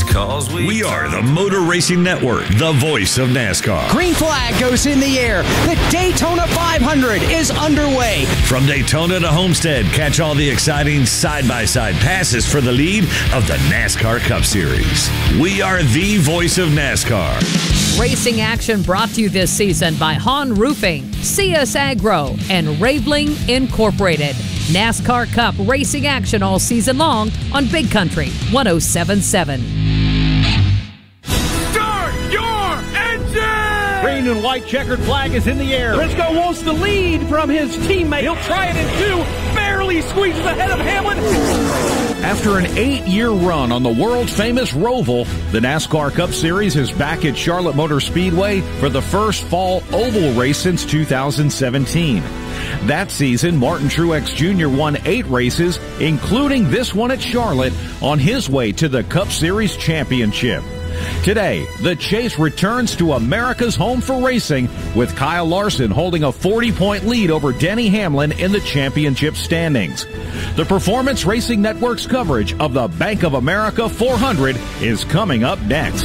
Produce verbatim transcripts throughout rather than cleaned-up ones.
cause we... We are the Motor Racing Network, the voice of NASCAR. Green flag goes in the air. The Daytona five hundred is underway. From Daytona to Homestead, catch all the exciting side-by-side passes for the lead of the NASCAR Cup Series. We are the voice of NASCAR. Racing action brought to you this season by Hahn Roofing, C S Agro, and Raveling Incorporated. NASCAR Cup racing action all season long on Big Country one oh seven point seven. Start your engine! Green and white checkered flag is in the air. Briscoe wants the lead from his teammate. He'll try it in two. Barely squeezes ahead of Hamlin. After an eight-year run on the world-famous Roval, the NASCAR Cup Series is back at Charlotte Motor Speedway for the first fall oval race since two thousand seventeen. That season, Martin Truex Junior won eight races, including this one at Charlotte, on his way to the Cup Series championship. Today, the chase returns to America's home for racing, with Kyle Larson holding a forty-point lead over Denny Hamlin in the championship standings. The Performance Racing Network's coverage of the Bank of America four hundred is coming up next.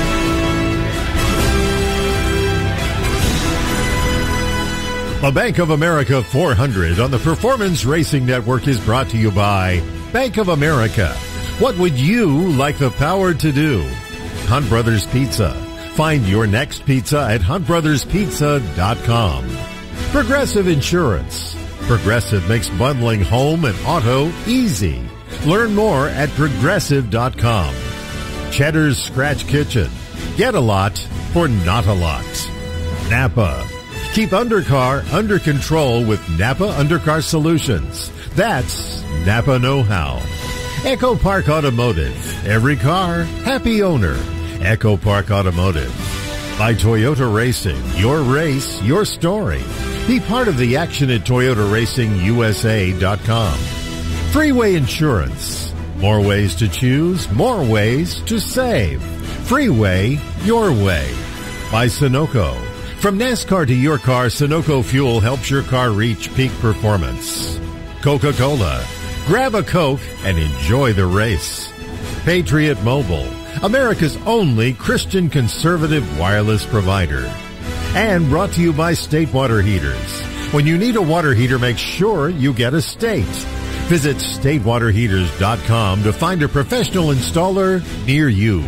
The Bank of America four hundred on the Performance Racing Network is brought to you by Bank of America. What would you like the power to do? Hunt Brothers Pizza. Find your next pizza at hunt brothers pizza dot com. Progressive Insurance. Progressive makes bundling home and auto easy. Learn more at progressive dot com. Cheddar's Scratch Kitchen. Get a lot for not a lot. Napa. Keep undercar under control with Napa Undercar Solutions. That's Napa know-how. Echo Park Automotive. Every car, happy owner. Echo Park Automotive. By Toyota Racing. Your race, your story. Be part of the action at Toyota Racing U S A dot com. Freeway Insurance. More ways to choose, more ways to save. Freeway, your way. By Sunoco. From NASCAR to your car, Sunoco Fuel helps your car reach peak performance. Coca-Cola. Grab a Coke and enjoy the race. Patriot Mobile. America's only Christian conservative wireless provider. And brought to you by State Water Heaters. When you need a water heater, make sure you get a State. Visit state water heaters dot com to find a professional installer near you.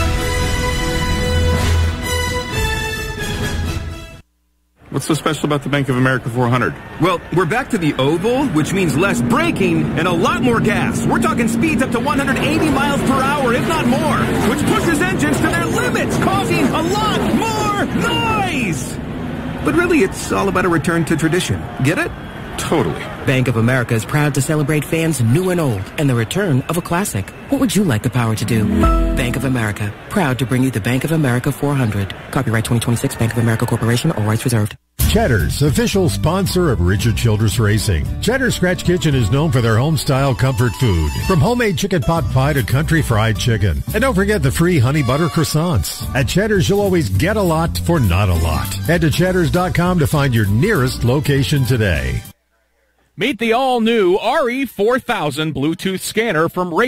What's so special about the Bank of America four hundred? Well, we're back to the oval, which means less braking and a lot more gas. We're talking speeds up to one hundred eighty miles per hour, if not more, which pushes engines to their limits, causing a lot more noise. But really, it's all about a return to tradition. Get it? Totally. Bank of America is proud to celebrate fans new and old and the return of a classic. What would you like the power to do? Bank of America, proud to bring you the Bank of America four hundred. Copyright twenty twenty-six, Bank of America Corporation, all rights reserved. Cheddar's, official sponsor of Richard Childress Racing. Cheddar's Scratch Kitchen is known for their home-style comfort food, from homemade chicken pot pie to country fried chicken. And don't forget the free honey butter croissants. At Cheddar's, you'll always get a lot for not a lot. Head to cheddars dot com to find your nearest location today. Meet the all-new R E four thousand Bluetooth scanner from Racing.